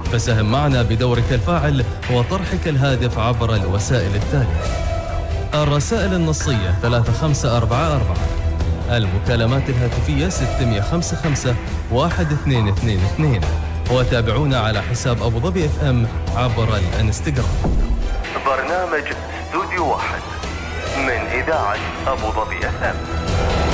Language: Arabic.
فساهم معنا بدورك الفاعل وطرحك الهادف عبر الوسائل التالية: الرسائل النصية 3544، المكالمات الهاتفية 655 1222، وتابعونا على حساب أبو ظبي FM عبر الانستغرام. برنامج استوديو واحد من إذاعة أبو ظبي FM.